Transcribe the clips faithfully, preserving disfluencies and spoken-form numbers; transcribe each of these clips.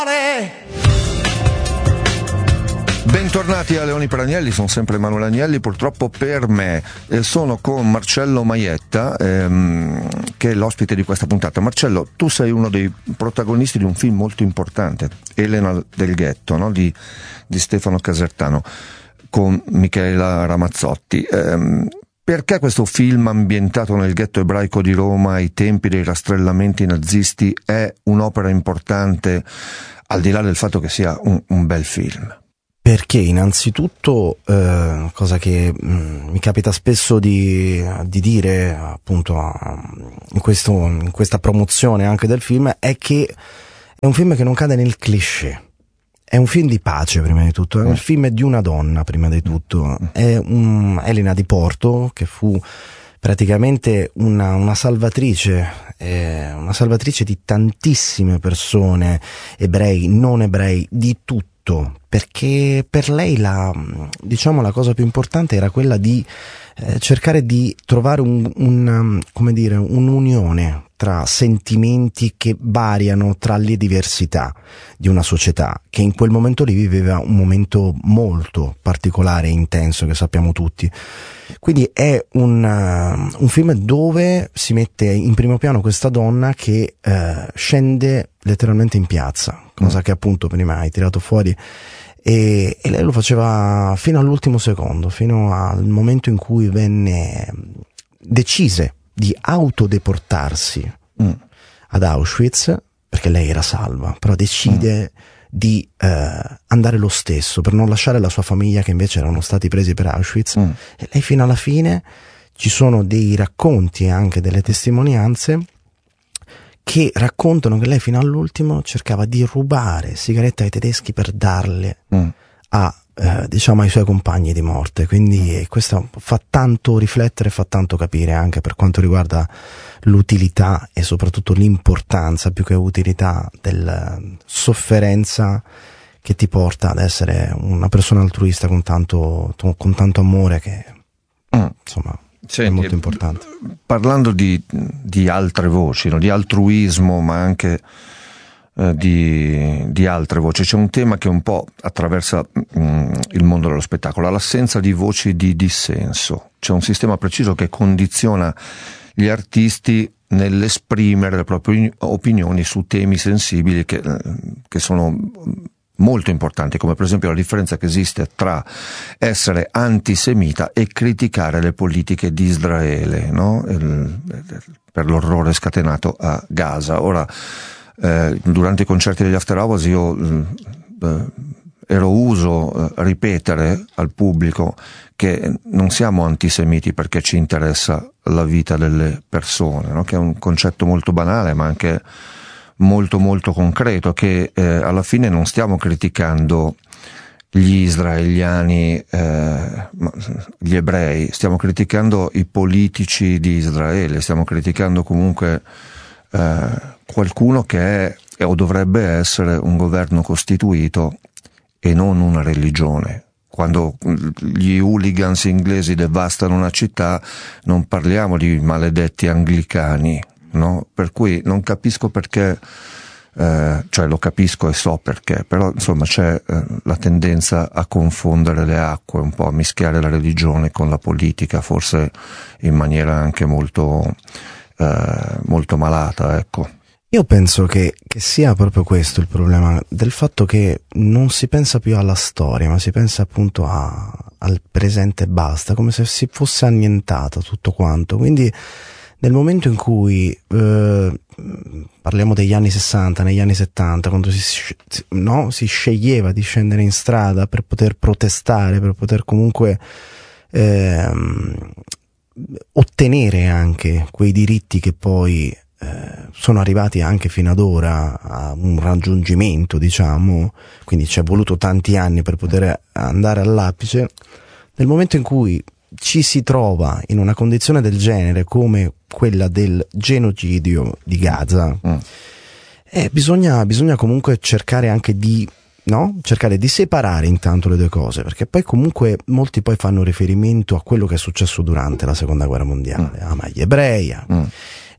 Bentornati a Leoni per Agnelli, sono sempre Emanuele Agnelli, purtroppo per me eh, sono con Marcello Maietta, ehm, che è l'ospite di questa puntata. Marcello, tu sei uno dei protagonisti di un film molto importante, Elena del Ghetto, no? di, di Stefano Casertano, con Michela Ramazzotti. Ehm, perché questo film ambientato nel ghetto ebraico di Roma ai tempi dei rastrellamenti nazisti è un'opera importante, al di là del fatto che sia un, un bel film? Perché innanzitutto, eh, cosa che mh, mi capita spesso di, di dire appunto in, questo, in questa promozione anche del film, è che è un film che non cade nel cliché. È un film di pace prima di tutto, è un film di una donna prima di tutto. È un, Elena di Porto, che fu praticamente una, una salvatrice, eh, una salvatrice di tantissime persone, ebrei, non ebrei, di tutto. Perché per lei la, diciamo, la cosa più importante era quella di eh, cercare di trovare un, un, come dire, un'unione tra sentimenti che variano tra le diversità di una società che in quel momento lì viveva un momento molto particolare e intenso, che sappiamo tutti. Quindi è un, uh, un film dove si mette in primo piano questa donna che uh, scende letteralmente in piazza, cosa mm. che appunto prima hai tirato fuori, e, e lei lo faceva fino all'ultimo secondo, fino al momento in cui venne decise di autodeportarsi mm. ad Auschwitz, perché lei era salva, però decide mm. di eh, andare lo stesso per non lasciare la sua famiglia, che invece erano stati presi per Auschwitz. Mm. E lei fino alla fine, ci sono dei racconti e anche delle testimonianze che raccontano che lei fino all'ultimo cercava di rubare sigarette ai tedeschi per darle mm. a eh, diciamo ai suoi compagni di morte. Quindi mm. questo fa tanto riflettere, fa tanto capire anche per quanto riguarda l'utilità e soprattutto l'importanza, più che utilità, della sofferenza che ti porta ad essere una persona altruista con tanto, con tanto amore, che mm. insomma Senti, è molto importante. Parlando di, di altre voci, no? Di altruismo, ma anche eh, di, di altre voci, c'è un tema che un po' attraversa mh, il mondo dello spettacolo: l'assenza di voci di dissenso. C'è un sistema preciso che condiziona gli artisti nell'esprimere le proprie opinioni su temi sensibili che, che sono molto importanti, come per esempio la differenza che esiste tra essere antisemita e criticare le politiche di Israele, no? Il, per l'orrore scatenato a Gaza. Ora, eh, durante i concerti degli After Hours io eh, ero uso eh, ripetere al pubblico che non siamo antisemiti perché ci interessa la vita delle persone, no? Che è un concetto molto banale, ma anche molto molto concreto, che eh, alla fine non stiamo criticando gli israeliani, eh, gli ebrei, stiamo criticando i politici di Israele, stiamo criticando comunque eh, qualcuno che è o dovrebbe essere un governo costituito e non una religione. Quando gli hooligans inglesi devastano una città non parliamo di maledetti anglicani, no? Per cui non capisco perché, eh, cioè lo capisco e so perché, però insomma c'è eh, la tendenza a confondere le acque, un po' a mischiare la religione con la politica, forse in maniera anche molto, eh, molto malata, ecco. Io penso che, che sia proprio questo il problema, del fatto che non si pensa più alla storia, ma si pensa appunto a, al presente e basta, come se si fosse annientato tutto quanto. Quindi nel momento in cui eh, parliamo degli anni sessanta, negli anni settanta, quando si, no, si sceglieva di scendere in strada per poter protestare, per poter comunque ehm, ottenere anche quei diritti che poi eh, sono arrivati anche fino ad ora a un raggiungimento, diciamo, quindi ci è voluto tanti anni per poter andare all'apice. Nel momento in cui ci si trova in una condizione del genere, come quella del genocidio di Gaza, mm. eh, bisogna, bisogna comunque cercare anche di, no? Cercare di separare intanto le due cose, perché poi comunque molti poi fanno riferimento a quello che è successo durante la seconda guerra mondiale, mm. ah, ma gli ebrei, mm.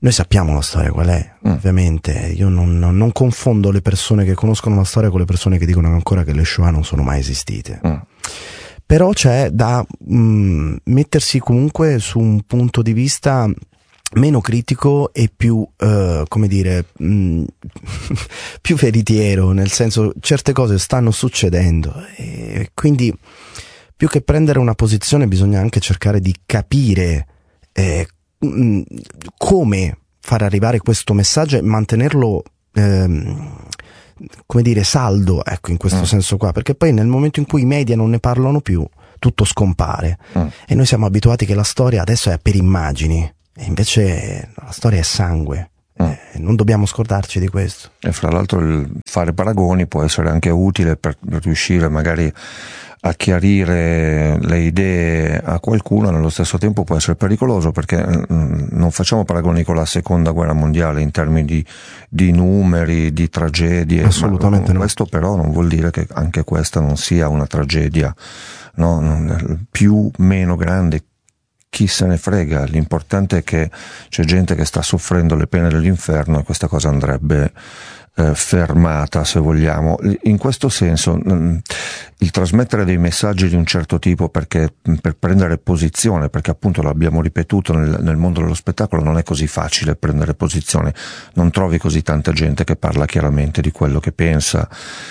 Noi sappiamo la storia qual è, mm. ovviamente. Io non, non confondo le persone che conoscono la storia con le persone che dicono ancora che le Shoah non sono mai esistite. Mm. Però c'è da mh, mettersi comunque su un punto di vista meno critico e più, uh, come dire, mh, più veritiero, nel senso, certe cose stanno succedendo e quindi più che prendere una posizione bisogna anche cercare di capire eh, mh, come far arrivare questo messaggio e mantenerlo ehm, come dire saldo, ecco, in questo mm. senso qua, perché poi nel momento in cui i media non ne parlano più tutto scompare mm. e noi siamo abituati che la storia adesso è per immagini e invece la storia è sangue. Mm. Eh, non dobbiamo scordarci di questo. E fra l'altro il fare paragoni può essere anche utile per riuscire magari a chiarire le idee a qualcuno, nello stesso tempo può essere pericoloso perché mh, non facciamo paragoni con la seconda guerra mondiale in termini di, di numeri, di tragedie. Assolutamente ma, no. Questo però non vuol dire che anche questa non sia una tragedia, no? Più, meno grande, chi se ne frega, l'importante è che c'è gente che sta soffrendo le pene dell'inferno e questa cosa andrebbe Eh, fermata, se vogliamo. In questo senso mh, il trasmettere dei messaggi di un certo tipo perché per prendere posizione, perché appunto l'abbiamo ripetuto nel, nel mondo dello spettacolo, non è così facile prendere posizione, non trovi così tanta gente che parla chiaramente di quello che pensa.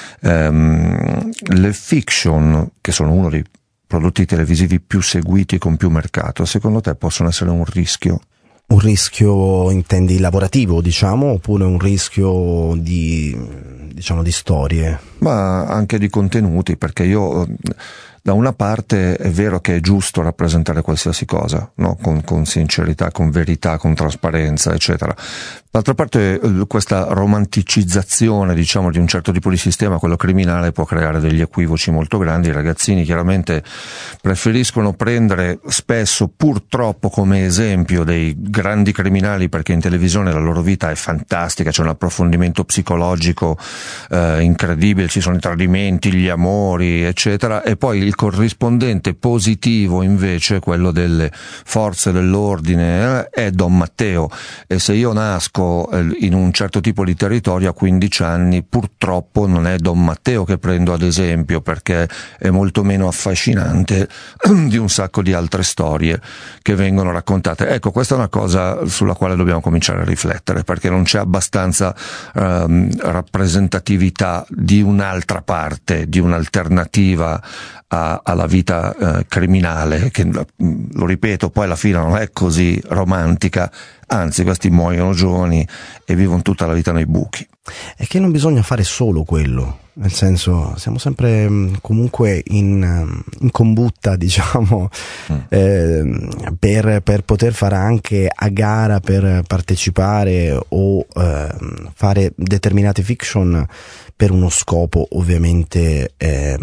Ehm, le fiction, che sono uno dei prodotti televisivi più seguiti con più mercato, secondo te possono essere un rischio? Un rischio, intendi, lavorativo, diciamo, oppure un rischio di, diciamo, di storie? Ma anche di contenuti, perché io, da una parte è vero che è giusto rappresentare qualsiasi cosa, no? Con, con sincerità, con verità, con trasparenza, eccetera. D'altra parte questa romanticizzazione, diciamo, di un certo tipo di sistema, quello criminale, può creare degli equivoci molto grandi. I ragazzini chiaramente preferiscono prendere spesso, purtroppo, come esempio dei grandi criminali, perché in televisione la loro vita è fantastica, c'è un approfondimento psicologico eh, incredibile, ci sono i tradimenti, gli amori, eccetera, e poi il corrispondente positivo invece, quello delle forze dell'ordine, eh, è Don Matteo. E se io nasco in un certo tipo di territorio a quindici anni, purtroppo non è Don Matteo che prendo ad esempio, perché è molto meno affascinante di un sacco di altre storie che vengono raccontate. Ecco, questa è una cosa sulla quale dobbiamo cominciare a riflettere, perché non c'è abbastanza ehm, rappresentatività di un'altra parte, di un'alternativa a, alla vita eh, criminale, che, lo ripeto, poi alla fine non è così romantica. Anzi, questi muoiono giovani e vivono tutta la vita nei buchi. È che non bisogna fare solo quello, nel senso, siamo sempre mh, comunque in, in combutta, diciamo, mm. eh, per, per poter fare anche a gara per partecipare o eh, fare determinate fiction per uno scopo ovviamente eh,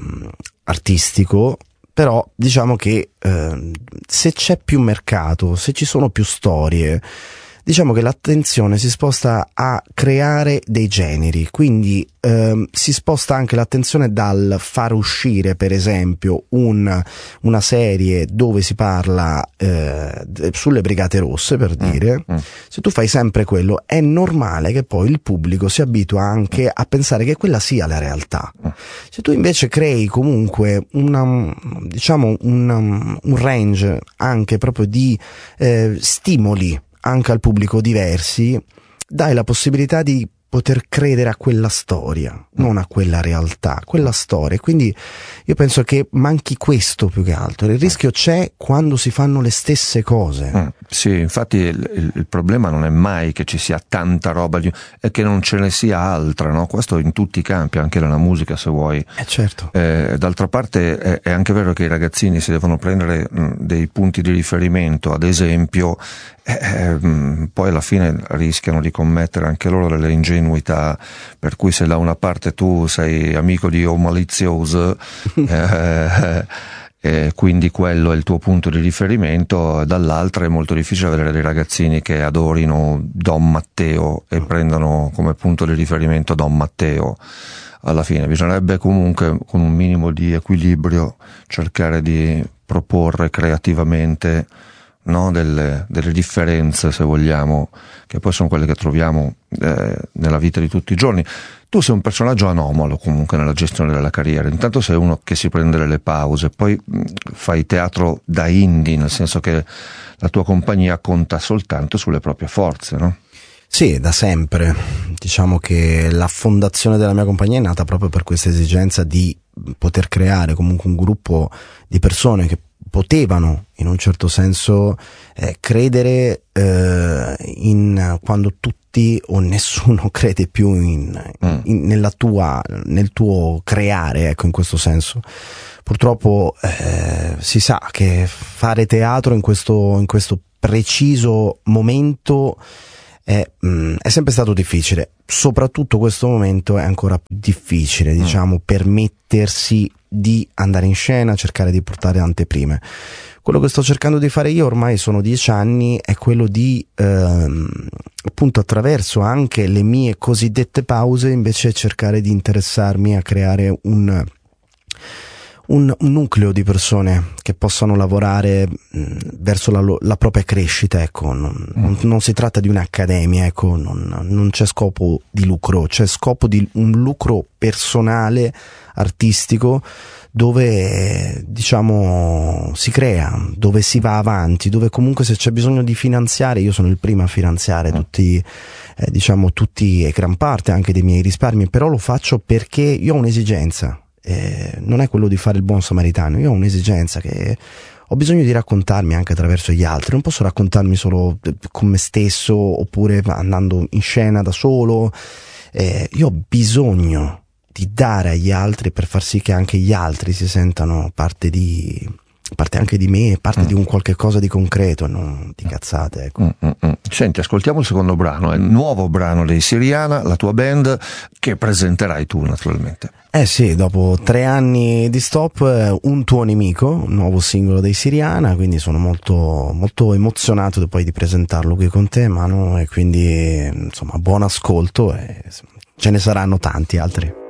artistico. Però diciamo che eh, se c'è più mercato, se ci sono più storie, diciamo che l'attenzione si sposta a creare dei generi, quindi eh, si sposta anche l'attenzione dal far uscire per esempio un, una serie dove si parla eh, sulle Brigate Rosse, per dire. Mm, mm. Se tu fai sempre quello, è normale che poi il pubblico si abitua anche a pensare che quella sia la realtà. Mm. Se tu invece crei comunque una, diciamo una, un range anche proprio di eh, stimoli anche al pubblico diversi, dai la possibilità di poter credere a quella storia, non a quella realtà, quella storia. Quindi io penso che manchi questo più che altro. Il rischio c'è quando si fanno le stesse cose. Mm, sì, infatti il, il, il problema non è mai che ci sia tanta roba, di, è che non ce ne sia altra, no? Questo in tutti i campi, anche nella musica, se vuoi. Eh certo. Eh, d'altra parte è, è anche vero che i ragazzini si devono prendere mh, dei punti di riferimento, ad esempio, eh, mh, poi alla fine rischiano di commettere anche loro delle ingenuità, per cui se da una parte tu sei amico di O Malizioso, eh, e quindi quello è il tuo punto di riferimento, dall'altra è molto difficile avere dei ragazzini che adorino Don Matteo e prendano come punto di riferimento Don Matteo. Alla fine bisognerebbe comunque, con un minimo di equilibrio, cercare di proporre creativamente no? delle, delle differenze, se vogliamo, che poi sono quelle che troviamo eh, nella vita di tutti i giorni. Tu sei un personaggio anomalo comunque nella gestione della carriera. Intanto sei uno che si prende le pause, poi mh, fai teatro da indie, nel senso che la tua compagnia conta soltanto sulle proprie forze, no? Sì, da sempre. Diciamo che la fondazione della mia compagnia è nata proprio per questa esigenza di poter creare comunque un gruppo di persone che potevano in un certo senso eh, credere eh, in quando tutti o nessuno crede più in, in, nella tua, nel tuo creare, ecco, in questo senso. Purtroppo eh, si sa che fare teatro in questo, in questo preciso momento È, mh, è sempre stato difficile, soprattutto questo momento è ancora più difficile, diciamo, mm. permettersi di andare in scena, cercare di portare anteprime. Quello che sto cercando di fare io ormai sono dieci anni è quello di ehm, appunto attraverso anche le mie cosiddette pause invece cercare di interessarmi a creare un Un, un nucleo di persone che possano lavorare mh, verso la, la propria crescita, ecco. Non, mm. non, non si tratta di un'accademia, ecco, non, non c'è scopo di lucro, c'è scopo di un lucro personale, artistico, dove diciamo si crea, dove si va avanti, dove comunque se c'è bisogno di finanziare, io sono il primo a finanziare mm. tutti, eh, diciamo tutti e gran parte anche dei miei risparmi, però lo faccio perché io ho un'esigenza. Eh, non è quello di fare il buon samaritano, io ho un'esigenza che ho bisogno di raccontarmi anche attraverso gli altri, non posso raccontarmi solo con me stesso oppure andando in scena da solo, eh, io ho bisogno di dare agli altri per far sì che anche gli altri si sentano parte di parte anche di me, parte mm. di un qualche cosa di concreto, non di cazzate, ecco. Mm, mm, mm. Senti, ascoltiamo il secondo brano, è il nuovo brano dei Siriana, la tua band, che presenterai tu naturalmente. Eh sì, dopo tre anni di stop, Un tuo nemico, un nuovo singolo dei Siriana, quindi sono molto molto emozionato poi di presentarlo qui con te, Manu, e quindi insomma buon ascolto e ce ne saranno tanti altri.